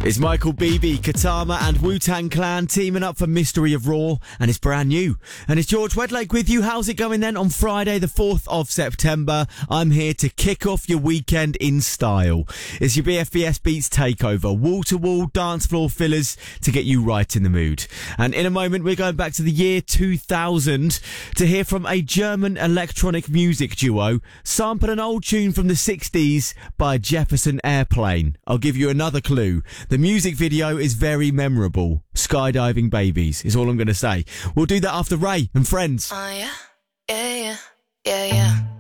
It's Michael Bibi, Katama and Wu-Tang Clan teaming up for Mystery of Raw, and it's brand new. And it's George Wedlake with you. How's it going then on Friday the 4th of September? I'm here to kick off your weekend in style. It's your BFBS Beats takeover, wall-to-wall dance floor fillers to get you right in the mood. And in a moment we're going back to the year 2000 to hear from a German electronic music duo sample an old tune from the 60s by Jefferson Airplane. I'll give you another clue. The music video is very memorable. Skydiving Babies is all I'm going to say. We'll do that after Ray and Friends. Yeah.